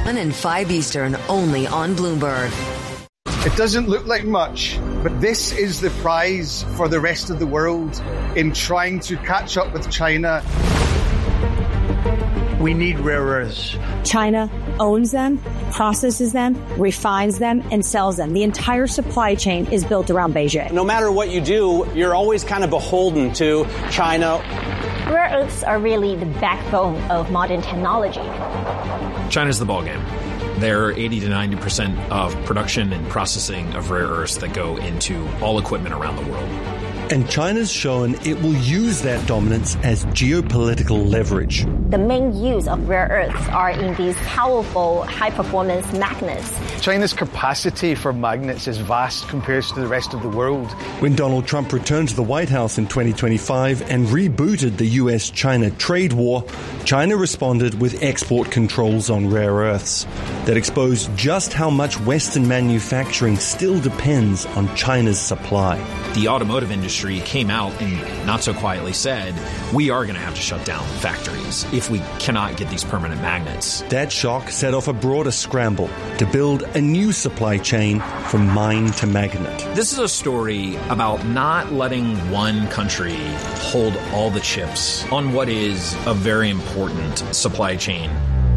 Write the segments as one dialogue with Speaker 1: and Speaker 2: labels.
Speaker 1: 1 and 5 Eastern, only on Bloomberg.
Speaker 2: It doesn't look like much, but this is the prize for the rest of the world in trying to catch up with China.
Speaker 3: We need rare earths.
Speaker 4: China owns them, processes them, refines them, and sells them. The entire supply chain is built around Beijing.
Speaker 5: No matter what you do, you're always kind of beholden to China.
Speaker 6: Rare earths are really the backbone of modern technology.
Speaker 7: China's the ballgame. They're 80 to 90% of production and processing of rare earths that go into all equipment around the world.
Speaker 8: And China's shown it will use that dominance as geopolitical leverage.
Speaker 6: The main use of rare earths are in these powerful, high-performance magnets.
Speaker 2: China's capacity for magnets is vast compared to the rest of the world.
Speaker 8: When Donald Trump returned to the White House in 2025 and rebooted the US-China trade war, China responded with export controls on rare earths that exposed just how much Western manufacturing still depends on China's supply.
Speaker 7: The automotive industry came out and not so quietly said, we are going to have to shut down factories if we cannot get these permanent magnets.
Speaker 8: That shock set off a broader scramble to build a new supply chain from mine to magnet.
Speaker 7: This is a story about not letting one country hold all the chips on what is a very important supply chain.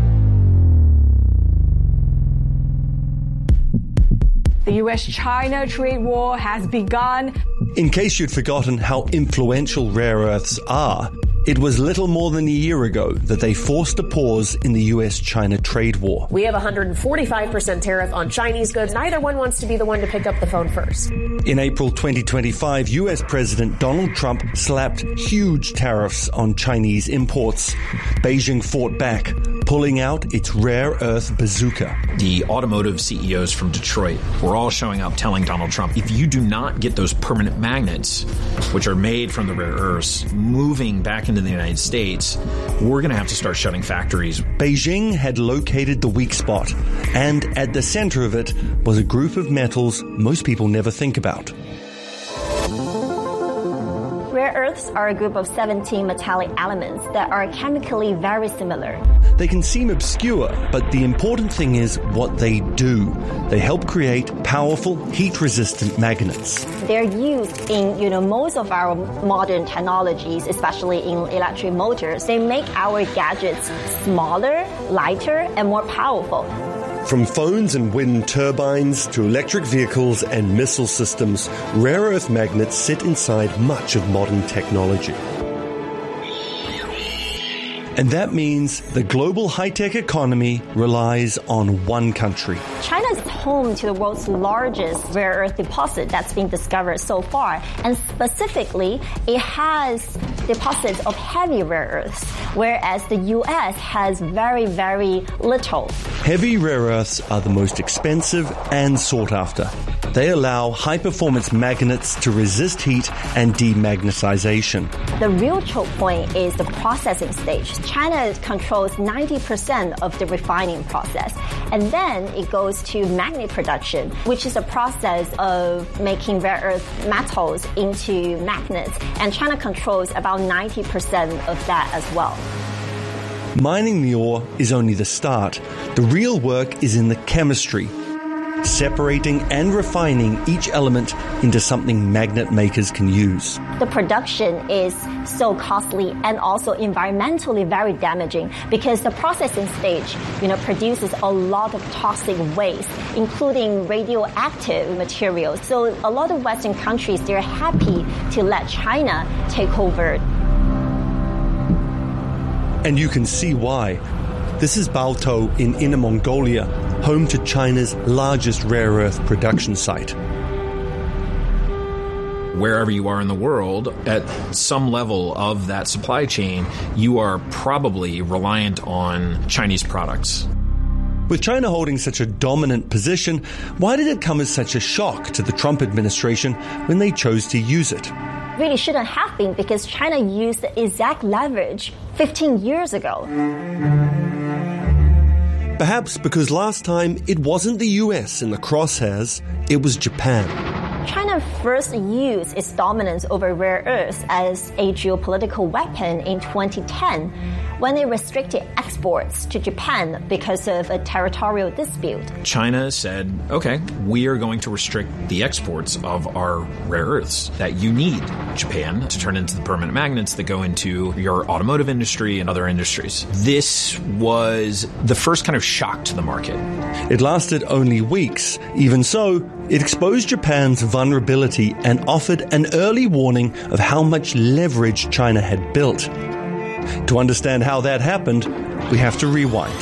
Speaker 9: The U.S.-China trade war has begun.
Speaker 8: In case you'd forgotten how influential rare earths are, it was little more than a year ago that they forced a pause in the U.S.-China trade war.
Speaker 10: We have a 145% tariff on Chinese goods. Neither one wants to be the one to pick up the phone first.
Speaker 8: In April 2025, U.S. President Donald Trump slapped huge tariffs on Chinese imports. Beijing fought back, pulling out its rare earth bazooka.
Speaker 7: The automotive CEOs from Detroit were all showing up telling Donald Trump, if you do not get those permanent magnets, which are made from the rare earths, moving back into the United States, we're going to have to start shutting factories.
Speaker 8: Beijing had located the weak spot, and at the center of it was a group of metals most people never think about.
Speaker 6: Rare earths are a group of 17 metallic elements that are chemically very similar.
Speaker 8: They can seem obscure, but the important thing is what they do. They help create powerful, heat-resistant magnets.
Speaker 6: They're used in, most of our modern technologies, especially in electric motors. They make our gadgets smaller, lighter, and more powerful.
Speaker 8: From phones and wind turbines to electric vehicles and missile systems, rare earth magnets sit inside much of modern technology. And that means the global high-tech economy relies on one country.
Speaker 6: China is home to the world's largest rare earth deposit that's been discovered so far. And specifically, it has deposits of heavy rare earths, whereas the U.S. has very, very little.
Speaker 8: Heavy rare earths are the most expensive and sought after. They allow high-performance magnets to resist heat and demagnetization.
Speaker 6: The real choke point is the processing stage. China controls 90% of the refining process. And then it goes to magnet production, which is a process of making rare earth metals into magnets. And China controls about 90% of that as well.
Speaker 8: Mining the ore is only the start. The real work is in the chemistry, separating and refining each element into something magnet makers can use.
Speaker 6: The production is so costly and also environmentally very damaging because the processing stage, produces a lot of toxic waste, including radioactive materials. So a lot of Western countries, they're happy to let China take over.
Speaker 8: And you can see why. This is Baotou in Inner Mongolia, home to China's largest rare earth production site.
Speaker 7: Wherever you are in the world, at some level of that supply chain, you are probably reliant on Chinese products.
Speaker 8: With China holding such a dominant position, why did it come as such a shock to the Trump administration when they chose to use it?
Speaker 6: Really shouldn't have been, because China used the exact leverage 15 years ago.
Speaker 8: Perhaps because last time it wasn't the US in the crosshairs, it was Japan.
Speaker 6: China China first used its dominance over rare earths as a geopolitical weapon in 2010 when it restricted exports to Japan because of a territorial dispute.
Speaker 7: China said, okay, we are going to restrict the exports of our rare earths that you need, Japan, to turn into the permanent magnets that go into your automotive industry and other industries. This was the first kind of shock to the market.
Speaker 8: It lasted only weeks. Even so, it exposed Japan's vulnerability and offered an early warning of how much leverage China had built. To understand how that happened, we have to rewind.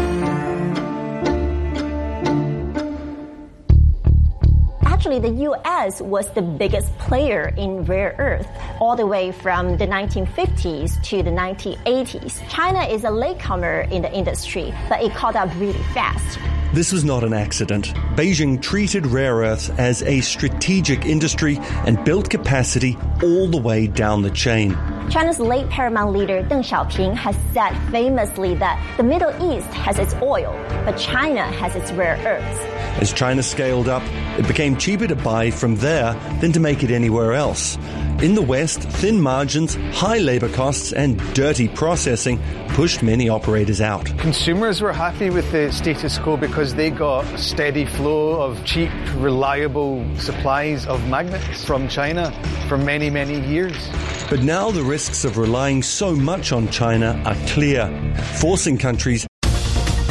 Speaker 6: Actually, the U.S. was the biggest player in rare earth all the way from the 1950s to the 1980s. China is a latecomer in the industry, but it caught up really fast.
Speaker 8: This was not an accident. Beijing treated rare earths as a strategic industry and built capacity all the way down the chain.
Speaker 6: China's late paramount leader Deng Xiaoping has said famously that the Middle East has its oil, but China has its rare earths.
Speaker 8: As China scaled up, it became cheaper to buy from there than to make it anywhere else. In the West, thin margins, high labor costs, and dirty processing pushed many operators out.
Speaker 2: Consumers were happy with the status quo because they got a steady flow of cheap, reliable supplies of magnets from China for many, many years.
Speaker 8: But now the risks of relying so much on China are clear, forcing countries